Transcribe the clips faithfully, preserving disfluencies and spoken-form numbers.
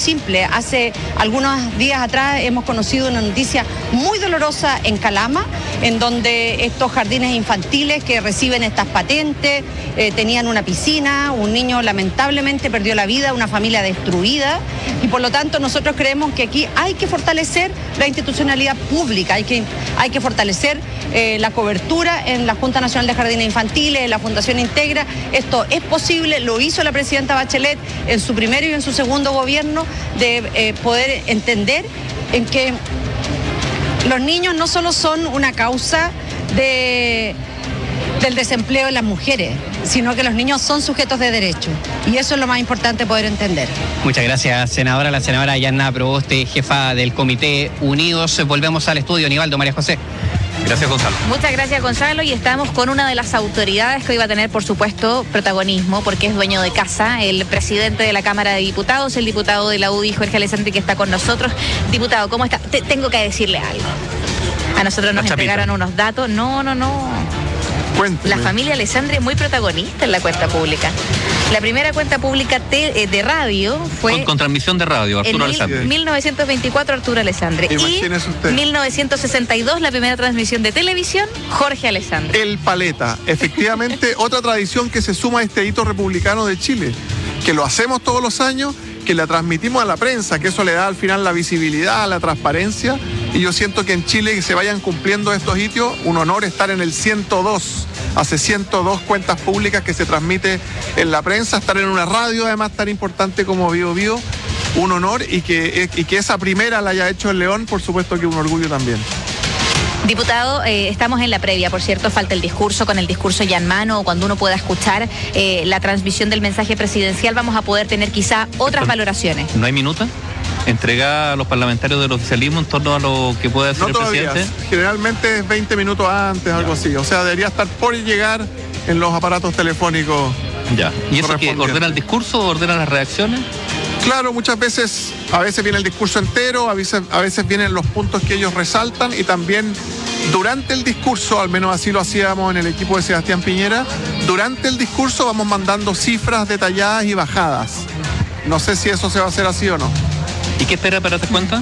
simple. Hace algunos días atrás hemos conocido una noticia muy dolorosa en Calama, en donde estos jardines infantiles que reciben estas patentes eh, tenían una piscina, un niño lamentablemente perdió la vida, una familia destruida, y por lo tanto nosotros creemos que aquí hay que fortalecer la institucionalidad pública, hay que, hay que fortalecer eh, la cobertura en la Junta Nacional de Jardines Infantiles, en la Fundación Integra. Esto es posible, lo hizo la presidenta Bachelet en su primero y en su segundo gobierno, de eh, poder entender en que los niños no solo son una causa de, del desempleo de las mujeres, sino que los niños son sujetos de derecho. Y eso es lo más importante poder entender. Muchas gracias, senadora. La senadora Yanna Proboste, jefa del Comité Unidos. Volvemos al estudio. Nivaldo, María José. Gracias, Gonzalo. Muchas gracias, Gonzalo, y estamos con una de las autoridades que hoy va a tener, por supuesto, protagonismo, porque es dueño de casa, el presidente de la Cámara de Diputados, el diputado de la U D I, Jorge Alessandri, que está con nosotros. Diputado, ¿cómo está? Te, tengo que decirle algo. A nosotros nos entregaron unos datos. No, no, no. Cuénteme. La familia Alessandri es muy protagonista en la cuenta pública. La primera cuenta pública te, de radio fue... Con, con transmisión de radio, Arturo en Alessandri. mil novecientos veinticuatro, Arturo Alessandri. Imagínese usted. Y mil novecientos sesenta y dos, la primera transmisión de televisión, Jorge Alessandri. El Paleta. Efectivamente, otra tradición que se suma a este hito republicano de Chile, que lo hacemos todos los años, que la transmitimos a la prensa, que eso le da al final la visibilidad, la transparencia, y yo siento que en Chile que se vayan cumpliendo estos hitos, un honor estar en el ciento dos, hace ciento dos cuentas públicas que se transmite en la prensa, estar en una radio además tan importante como Bio Bio, un honor, y que, y que esa primera la haya hecho el León, por supuesto que un orgullo también. Diputado, eh, estamos en la previa, por cierto, falta el discurso, con el discurso ya en mano, o cuando uno pueda escuchar eh, la transmisión del mensaje presidencial, vamos a poder tener quizá otras Esto, valoraciones. ¿No hay minuta entregada a los parlamentarios del oficialismo en torno a lo que puede hacer No el todavía, presidente? generalmente es veinte minutos antes, algo así, o sea, debería estar por llegar en los aparatos telefónicos. Ya. ¿Y eso que correspondientes. ordena el discurso o ordena las reacciones? Claro, muchas veces, a veces viene el discurso entero, a veces, a veces vienen los puntos que ellos resaltan, y también durante el discurso, al menos así lo hacíamos en el equipo de Sebastián Piñera, durante el discurso vamos mandando cifras detalladas y bajadas. No sé si eso se va a hacer así o no. ¿Y qué espera para esta cuenta?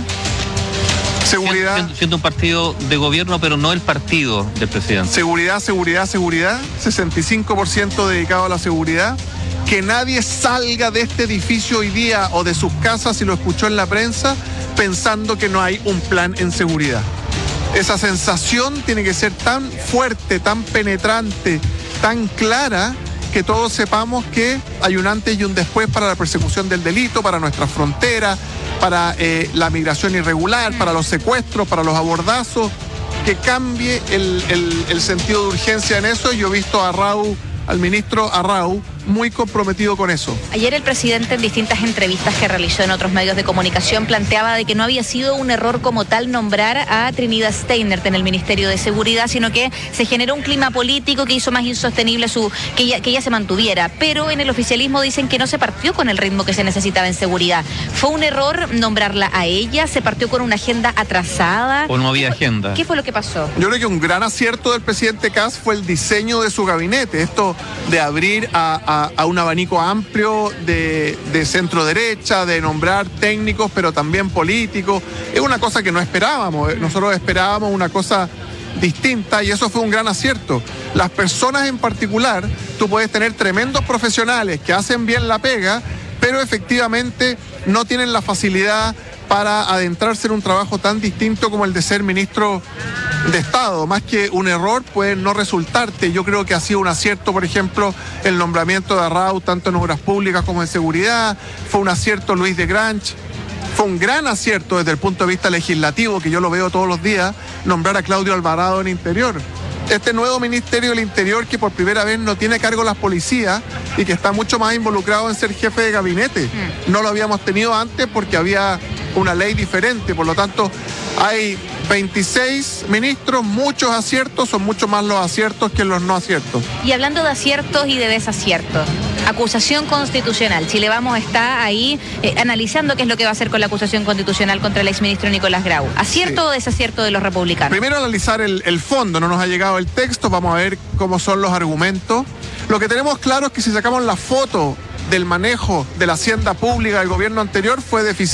Seguridad, Siendo, siendo un partido de gobierno, pero no el partido del presidente. seguridad, seguridad, seguridad, sesenta y cinco por ciento dedicado a la seguridad. Que nadie salga de este edificio hoy día o de sus casas, si lo escuchó en la prensa, pensando que no hay un plan en seguridad. Esa sensación tiene que ser tan fuerte, tan penetrante, tan clara, que todos sepamos que hay un antes y un después para la persecución del delito, para nuestras fronteras, para eh, la migración irregular, para los secuestros, para los abordazos, que cambie el, el, el sentido de urgencia en eso. Yo he visto a Arrau, al ministro Arrau, muy comprometido con eso. Ayer el presidente, en distintas entrevistas que realizó en otros medios de comunicación, planteaba de que no había sido un error como tal nombrar a Trinidad Steinert en el Ministerio de Seguridad, sino que se generó un clima político que hizo más insostenible su que ella, que ella se mantuviera. Pero en el oficialismo dicen que no se partió con el ritmo que se necesitaba en seguridad. ¿Fue un error nombrarla a ella? ¿Se partió con una agenda atrasada? ¿O no había agenda? ¿Qué fue lo que pasó? Yo creo que un gran acierto del presidente Kast fue el diseño de su gabinete, esto de abrir a, a a un abanico amplio de, de centro derecha, de nombrar técnicos, pero también políticos. Es una cosa que no esperábamos, nosotros esperábamos una cosa distinta, y eso fue un gran acierto. Las personas en particular, tú puedes tener tremendos profesionales que hacen bien la pega, pero efectivamente no tienen la facilidad para adentrarse en un trabajo tan distinto como el de ser ministro de Estado. Más que un error, puede no resultarte. Yo creo que ha sido un acierto, por ejemplo, el nombramiento de Arrau, tanto en obras públicas como en seguridad. Fue un acierto Luis de Granch. Fue un gran acierto desde el punto de vista legislativo, que yo lo veo todos los días, nombrar a Claudio Alvarado en Interior. Este nuevo Ministerio del Interior, que por primera vez no tiene a cargo las policías y que está mucho más involucrado en ser jefe de gabinete. No lo habíamos tenido antes porque había una ley diferente, por lo tanto hay veintiséis ministros, muchos aciertos, son mucho más los aciertos que los no aciertos. Y hablando de aciertos y de desaciertos, acusación constitucional. Chile Vamos está ahí eh, analizando qué es lo que va a hacer con la acusación constitucional contra el exministro Nicolás Grau. ¿Acierto sí. o desacierto de los republicanos? Primero analizar el, el fondo, no nos ha llegado el texto, vamos a ver cómo son los argumentos. Lo que tenemos claro es que si sacamos la foto del manejo de la hacienda pública del gobierno anterior fue deficiente.